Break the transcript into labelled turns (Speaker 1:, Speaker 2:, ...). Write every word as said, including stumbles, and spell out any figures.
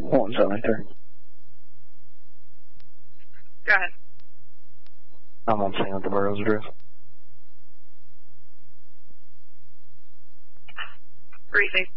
Speaker 1: One seventy-three.
Speaker 2: Go ahead.
Speaker 1: I'm on scene at the Burroughs address.
Speaker 2: Briefing.